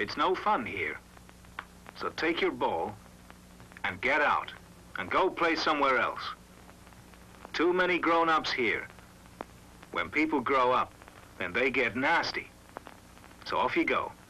It's no fun here. So take your ball and get out and go play somewhere else. Too many grown-ups here. When people grow up, then they get nasty. So off you go.